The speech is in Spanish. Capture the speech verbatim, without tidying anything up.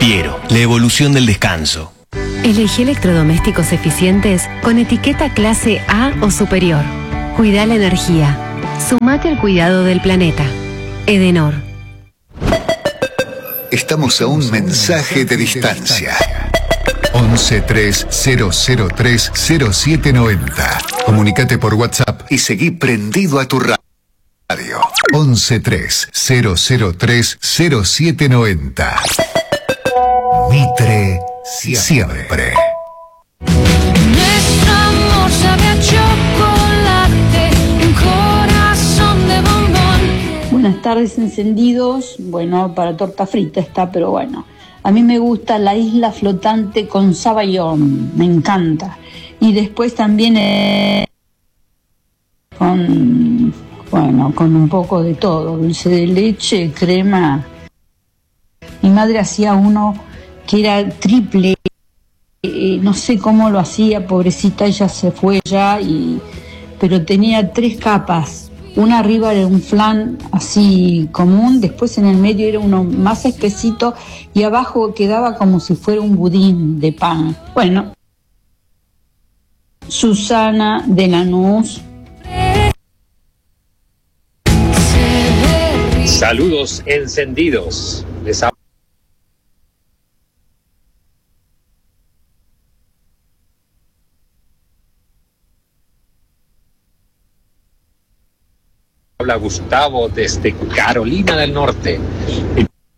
Fiero, la evolución del descanso. Elegí electrodomésticos eficientes con etiqueta clase A o superior. Cuida la energía. Sumate al cuidado del planeta. Edenor. Estamos a un mensaje de distancia. once tres cero cero tres cero siete noventa. Comunicate por WhatsApp y seguí prendido a tu radio. once tres cero cero tres cero siete noventa. Mitre siempre. Nuestro amor sabe a chocolate, un corazón de bombón. Buenas tardes, encendidos. Bueno, para torta frita está, pero bueno. A mí me gusta la isla flotante con saballón, me encanta. Y después también eh, con, bueno, con un poco de todo, dulce de leche, crema. Mi madre hacía uno que era triple, eh, no sé cómo lo hacía, pobrecita, ella se fue ya, y, pero tenía tres capas. Una arriba era un flan así común, después en el medio era uno más espesito y abajo quedaba como si fuera un budín de pan. Bueno, Susana de Lanús. Saludos encendidos. Les habla Gustavo desde Carolina del Norte.